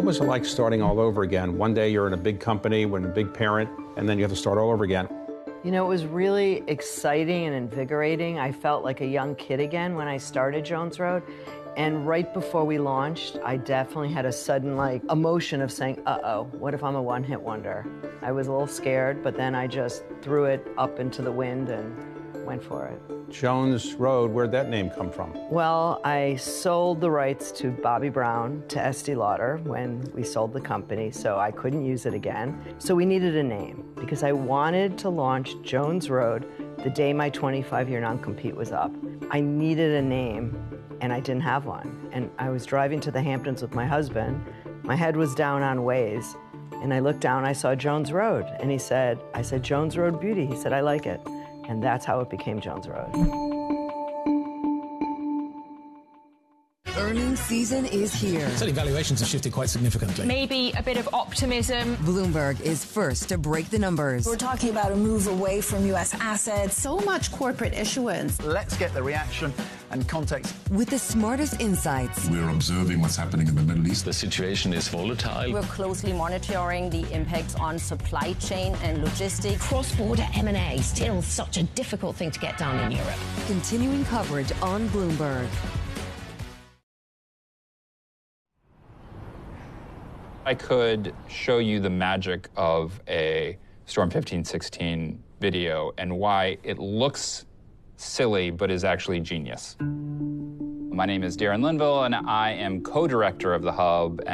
What was it like starting all over again? One day you're in a big company, with a big parent, and then you have to start all over again. You know, it was really exciting and invigorating. I felt like a young kid again when I started Jones Road. And right before we launched, I definitely had a sudden, emotion of saying, uh-oh, what if I'm a one-hit wonder? I was a little scared, but then I just threw it up into the wind and went for it. Jones Road, where'd that name come from? Well, I sold the rights to Bobby Brown to Estee Lauder when we sold the company, so I couldn't use it again. So we needed a name because I wanted to launch Jones Road the day my 25-year non-compete was up. I needed a name, and I didn't have one. And I was driving to the Hamptons with my husband. My head was down on Waze, and I looked down, I saw Jones Road, and I said, Jones Road Beauty. He said, I like it. And that's how it became Jones Road. Earnings season is here. Certainly valuations have shifted quite significantly. Maybe a bit of optimism. Bloomberg is first to break the numbers. We're talking about a move away from U.S. assets. So much corporate issuance. Let's get the reaction and context. With the smartest insights. We're observing what's happening in the Middle East. The situation is volatile. We're closely monitoring the impacts on supply chain and logistics. Cross-border M&A, still such a difficult thing to get done in Europe. Continuing coverage on Bloomberg. I could show you the magic of a Storm 1516 video and why it looks silly but is actually genius. My name is Darren Linville, and I am co-director of the Hub.